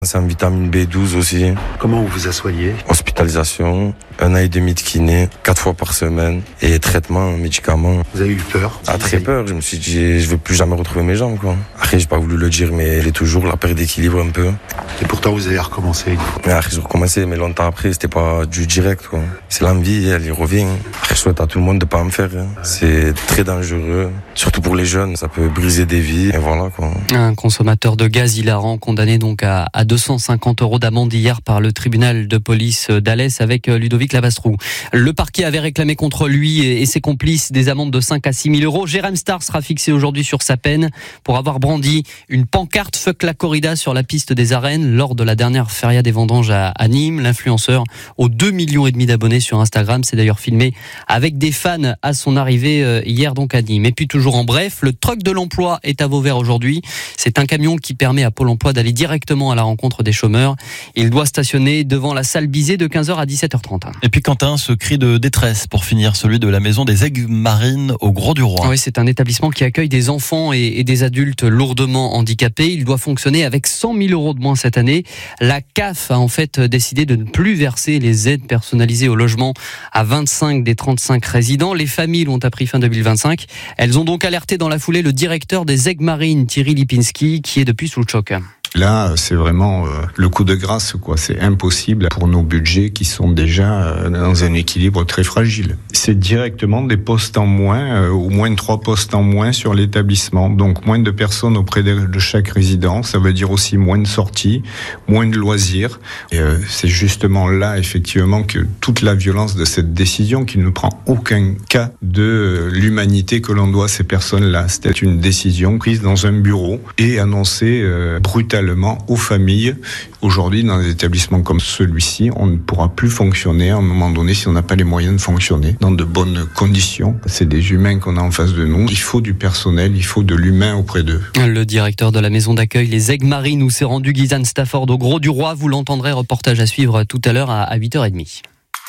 C'est en vitamine B12 aussi. Comment vous vous assoyez ? Hospitalisation, 1 an et demi de kiné, 4 fois par semaine et traitement, médicaments. Vous avez eu peur ? Très peur, je me suis dit je vais plus jamais retrouver mes jambes quoi. Après j'ai pas voulu le dire mais elle est toujours la perte d'équilibre un peu. Et pourtant vous avez recommencé. Mais après j'ai recommencé mais longtemps après c'était pas du direct quoi. C'est l'envie, elle y revient. Après je souhaite à tout le monde de pas me faire. C'est très dangereux, surtout pour les jeunes, ça peut briser des vies et voilà quoi. Un consommateur de gaz hilarant condamné donc à 250 € d'amende hier par le tribunal de police d'Alès avec Ludovic Lavastrou. Le parquet avait réclamé contre lui et ses complices des amendes de 5 à 6 000 €. Jérém Star sera fixé aujourd'hui sur sa peine pour avoir brandi une pancarte Fuck la corrida sur la piste des arènes lors de la dernière feria des vendanges à Nîmes. L'influenceur aux 2,5 millions d'abonnés sur Instagram s'est d'ailleurs filmé avec des fans à son arrivée hier donc à Nîmes. Et puis toujours en bref, le truck de l'emploi est à Vauvert aujourd'hui. C'est un camion qui permet à Pôle emploi d'aller directement à la rencontre des chômeurs. Il doit stationner devant la salle Bizet de 15h à 17h30. Et puis Quentin, ce cri de détresse pour finir, celui de la maison des Aigues Marines au Grau-du-Roi. Oui, c'est un établissement qui accueille des enfants et des adultes lourdement handicapés. Il doit fonctionner avec 100 000 € de moins cette année. La CAF a en fait décidé de ne plus verser les aides personnalisées au logement à 25 des 35 résidents. Les familles l'ont appris fin 2025. Elles ont donc alerté dans la foulée le directeur des Aigues Marines, Thierry Lipinski, qui est depuis sous le choc. Là, c'est vraiment le coup de grâce, quoi. C'est impossible pour nos budgets qui sont déjà dans un équilibre très fragile. C'est directement des postes en moins, au moins 3 postes en moins sur l'établissement. Donc, moins de personnes auprès de chaque résident. Ça veut dire aussi moins de sorties, moins de loisirs. Et c'est justement là, effectivement, que toute la violence de cette décision, qui ne prend aucun cas de l'humanité que l'on doit à ces personnes-là. C'était une décision prise dans un bureau et annoncée brutalement aux familles. Aujourd'hui, dans des établissements comme celui-ci, on ne pourra plus fonctionner à un moment donné si on n'a pas les moyens de fonctionner dans de bonnes conditions. C'est des humains qu'on a en face de nous. Il faut du personnel, il faut de l'humain auprès d'eux. Le directeur de la maison d'accueil Les Aigues Marines où s'est rendu Guyzane Stafford au Grau-du-Roi. Vous l'entendrez, reportage à suivre tout à l'heure à 8h30.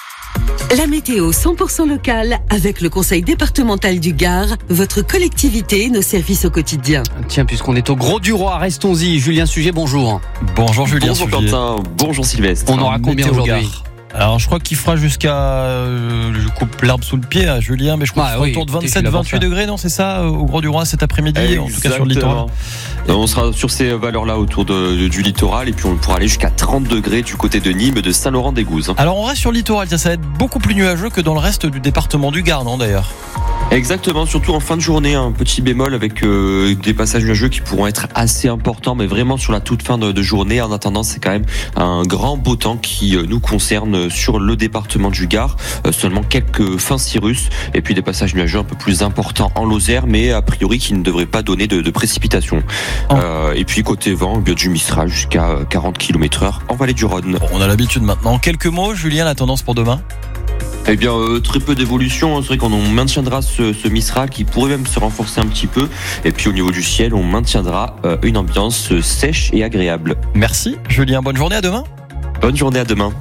La météo 100% locale avec le conseil départemental du Gard, votre collectivité, nos services au quotidien. Tiens, puisqu'on est au Grau-du-Roi, restons-y. Julien Sujet, bonjour. Bonjour Julien. Bonjour Quentin, bonjour Sylvestre. On aura combien aujourd'hui ? Alors je crois qu'il fera jusqu'à je coupe l'herbe sous le pied à Julien, mais je crois qu'il sera autour de 27-28 degrés, non, c'est ça au Grau-du-Roi cet après-midi. Exactement. En tout cas sur le littoral. On sera sur ces valeurs-là autour du littoral et puis on pourra aller jusqu'à 30 degrés du côté de Nîmes et de Saint-Laurent-des-Gouzes. Alors on reste sur le littoral, ça va être beaucoup plus nuageux que dans le reste du département du Gard, non d'ailleurs ? Exactement, surtout en fin de journée, un petit bémol avec des passages nuageux qui pourront être assez importants, mais vraiment sur la toute fin de journée. En attendant, c'est quand même un grand beau temps qui nous concerne sur le département du Gard. Seulement quelques fins cirrus et puis des passages nuageux un peu plus importants en Lozère, mais a priori qui ne devraient pas donner de précipitations. Et puis côté vent, du Mistral jusqu'à 40 km/h en vallée du Rhône. On a l'habitude maintenant. Quelques mots, Julien, la tendance pour demain ? Eh bien, très peu d'évolution. C'est vrai qu'on maintiendra ce Mistral qui pourrait même se renforcer un petit peu. Et puis au niveau du ciel, on maintiendra une ambiance sèche et agréable. Merci Julien, bonne journée, à demain. Bonne journée, à demain.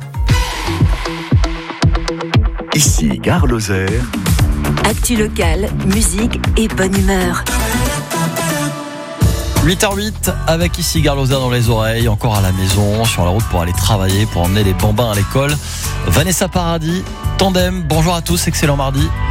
Ici Gare Lozère. Actu locale, musique et bonne humeur. 8h08 avec ici Gare Lozère dans les oreilles, encore à la maison, sur la route pour aller travailler, pour emmener les bambins à l'école. Vanessa Paradis, Tandem, bonjour à tous, excellent mardi.